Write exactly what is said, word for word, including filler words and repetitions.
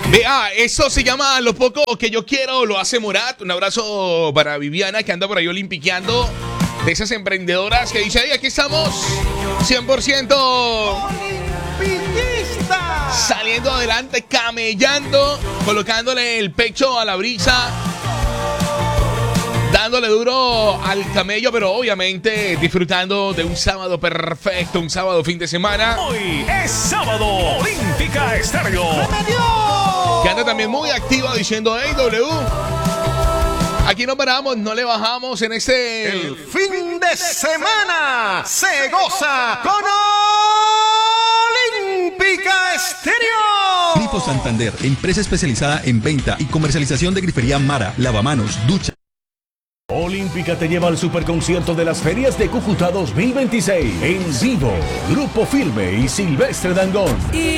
Vea, eso se llama Lo Poco Que Yo Quiero, lo hace Morat. Un abrazo para Viviana, que anda por ahí olimpiqueando. De esas emprendedoras que dice, ahí aquí estamos, cien por ciento ¡Olimpillista! Saliendo adelante, camellando, colocándole el pecho a la brisa, dándole duro al camello, pero obviamente disfrutando de un sábado perfecto, un sábado fin de semana. Hoy es sábado, Olímpica Estéreo. Que anda también muy activa diciendo, hey, W, aquí no paramos, no le bajamos en este... El fin de semana se goza con Olímpica Estéreo. Grifo Santander, empresa especializada en venta y comercialización de grifería Mara, lavamanos, ducha. Olímpica te lleva al superconcierto de las ferias de Cúcuta dos mil veintiséis. En vivo, Grupo Firme y Silvestre Dangond. Y